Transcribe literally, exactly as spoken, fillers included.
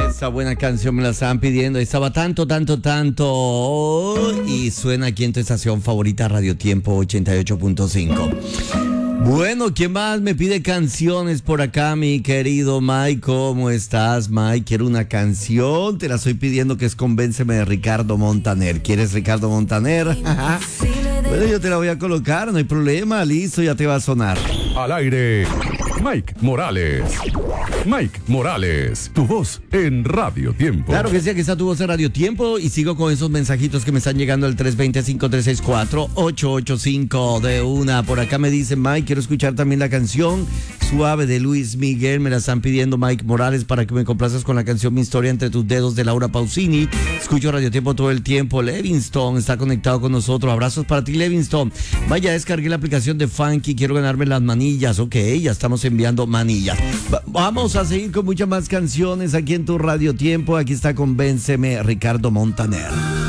Esta buena canción me la estaban pidiendo. Estaba tanto, tanto, tanto. Y suena aquí en tu estación favorita, Radio Tiempo ochenta y ocho punto cinco. Bueno, ¿quién más me pide canciones por acá, mi querido Mike? ¿Cómo estás, Mike? Quiero una canción. Te la estoy pidiendo, que es Convénceme de Ricardo Montaner. ¿Quieres Ricardo Montaner? Bueno, yo te la voy a colocar, no hay problema. Listo, ya te va a sonar. Al aire, Mike Morales. Mike Morales, tu voz en Radio Tiempo. Claro que sí, aquí está tu voz en Radio Tiempo. Y sigo con esos mensajitos que me están llegando al tres dos cero, cinco tres seis cuatro, ocho ocho cinco de una. Por acá me dice Mike, quiero escuchar también la canción Suave de Luis Miguel. Me la están pidiendo, Mike Morales, para que me complaces con la canción Mi Historia Entre Tus Dedos de Laura Pausini. Escucho Radio Tiempo todo el tiempo. Levingston está conectado con nosotros. Abrazos para ti, Levingston. Vaya, descargué la aplicación de Funky. Quiero ganarme las manillas. Ok, ya estamos enviando manillas. Va- vamos a seguir con muchas más canciones aquí en tu Radio Tiempo. Aquí está Convénceme, Ricardo Montaner.